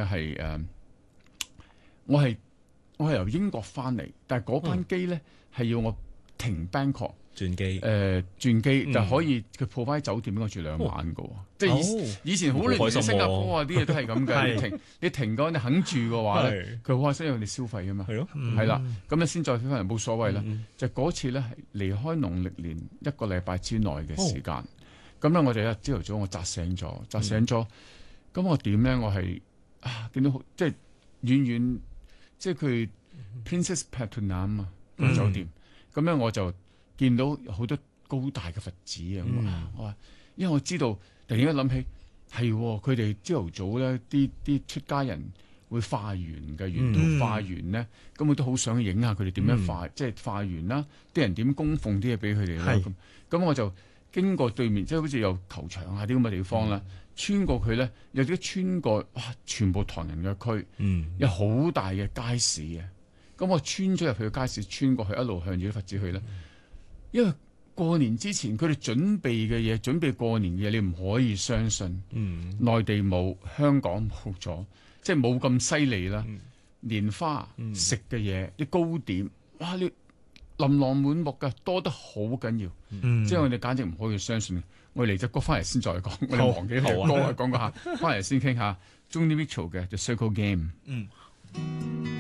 係我係由英國翻嚟，但係嗰班機咧係要我停 Bangkok 轉機就可以佢 provide 酒店俾我住2晚嘅喎。即係以前好多年新加坡啲嘢都係咁嘅，你停嗰你肯住嘅話咧，佢好開心因為你消費㗎嘛。係啦，咁咧先再飛翻嚟冇所謂啦。就嗰次咧係離開農曆年1個禮拜之內嘅時間。咁咧我哋朝頭早我扎醒咗，咁我點咧？我係見到即係遠遠，即係佢 Princess Pratunam 酒店。咁咧我就見到好多高大嘅佛寺啊！我話，因為我知道突然間諗起係佢哋朝頭早咧，啲出家人會化緣嘅，沿途化緣咧，咁我都好想影下佢哋點樣化，即係化緣啦，啲人點供奉啲嘢俾佢哋啦。咁我就經過對面，即係好似有球場啊啲咁嘅地方啦，穿過佢咧，有啲穿過全部唐人嘅區，有好大嘅街市嘅。咁我穿咗入去個街市，穿過去一路向住啲佛寺去咧，因為過年之前佢哋準備嘅嘢，準備過年嘅嘢，你唔可以相信。內地冇，香港冇咗，即係冇咁犀利啦。年花食嘅嘢，啲糕點，哇！你琳琅滿目嘅，多得好緊要。即係我哋簡直唔可以相信。我哋嚟隻歌翻嚟先再講，我哋忘記條歌講下，翻嚟先傾下。Joni Mitchell 嘅《The Circle Game》。